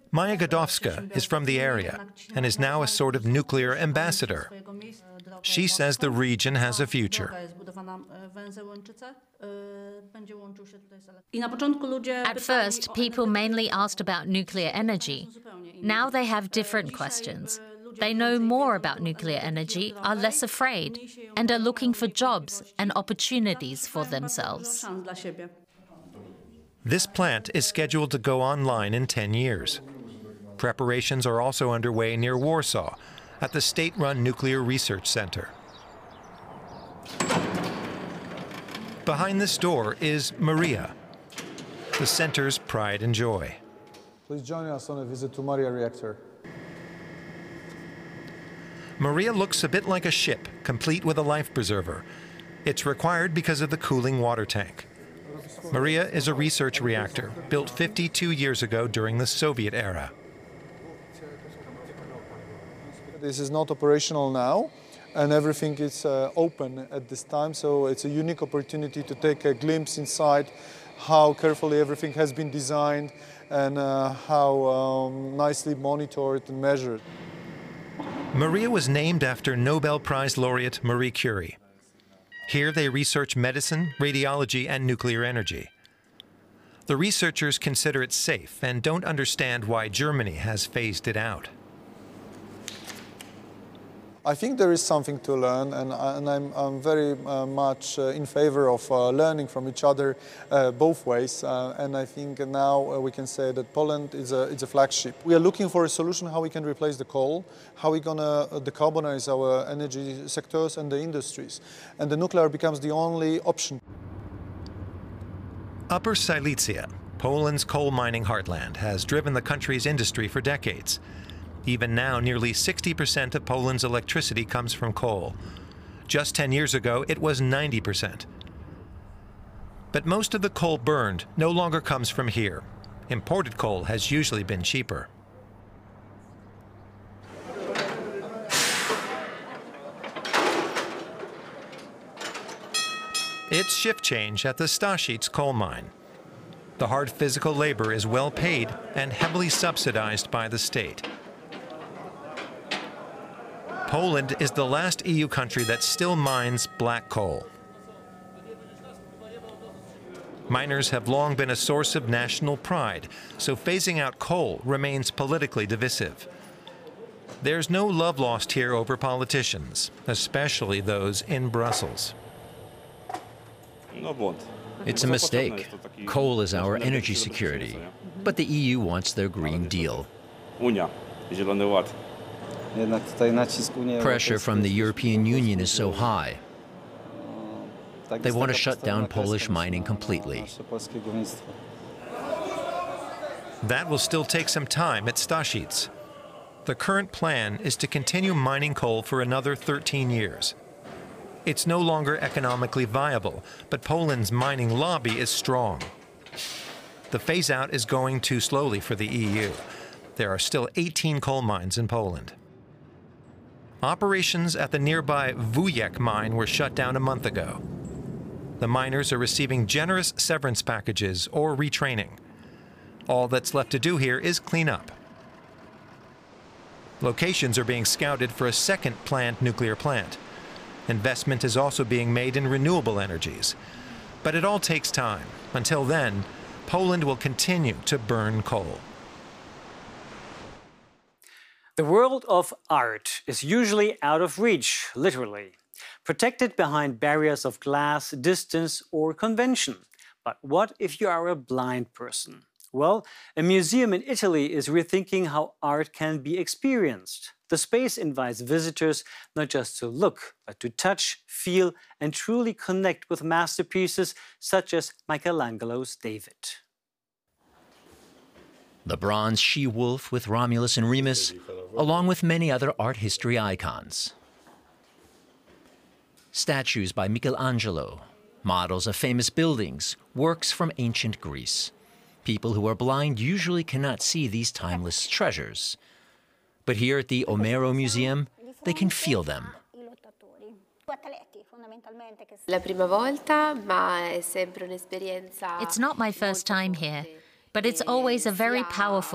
Maya Godowska is from the area and is now a sort of nuclear ambassador. She says the region has a future. At first, people mainly asked about nuclear energy. Now they have different questions. They know more about nuclear energy, are less afraid, and are looking for jobs and opportunities for themselves. This plant is scheduled to go online in 10 years. Preparations are also underway near Warsaw at the state-run Nuclear Research Center. Behind this door is Maria, the center's pride and joy. Please join us on a visit to Maria reactor. Maria looks a bit like a ship, complete with a life preserver. It's required because of the cooling water tank. Maria is a research reactor built 52 years ago during the Soviet era. This is not operational now, and everything is open at this time, so it's a unique opportunity to take a glimpse inside how carefully everything has been designed and how nicely monitored and measured. Maria was named after Nobel Prize laureate Marie Curie. Here they research medicine, radiology, and nuclear energy. The researchers consider it safe and don't understand why Germany has phased it out. I think there is something to learn, and I'm very much in favor of learning from each other both ways. And I think now we can say that Poland is a flagship. We are looking for a solution how we can replace the coal, how we're going to decarbonize our energy sectors and the industries. And the nuclear becomes the only option. Upper Silesia, Poland's coal mining heartland, has driven the country's industry for decades. Even now, nearly 60% of Poland's electricity comes from coal. Just 10 years ago, it was 90%. But most of the coal burned no longer comes from here. Imported coal has usually been cheaper. It's shift change at the Staszic coal mine. The hard physical labor is well paid and heavily subsidized by the state. Poland is the last EU country that still mines black coal. Miners have long been a source of national pride, so phasing out coal remains politically divisive. There's no love lost here over politicians, especially those in Brussels. It's a mistake. Coal is our energy security, but the EU wants their Green Deal. Pressure from the European Union is so high. They want to shut down Polish mining completely. That will still take some time at Staszic. The current plan is to continue mining coal for another 13 years. It's no longer economically viable, but Poland's mining lobby is strong. The phase-out is going too slowly for the EU. There are still 18 coal mines in Poland. Operations at the nearby Wujek mine were shut down a month ago. The miners are receiving generous severance packages or retraining. All that's left to do here is clean up. Locations are being scouted for a second planned nuclear plant. Investment is also being made in renewable energies. But it all takes time. Until then, Poland will continue to burn coal. The world of art is usually out of reach, literally, protected behind barriers of glass, distance, or convention. But what if you are a blind person? Well, a museum in Italy is rethinking how art can be experienced. The space invites visitors not just to look, but to touch, feel, and truly connect with masterpieces such as Michelangelo's David. The bronze she-wolf with Romulus and Remus, along with many other art history icons. Statues by Michelangelo, models of famous buildings, works from ancient Greece. People who are blind usually cannot see these timeless treasures. But here at the Omero Museum, they can feel them. It's not my first time here, but it's always a very powerful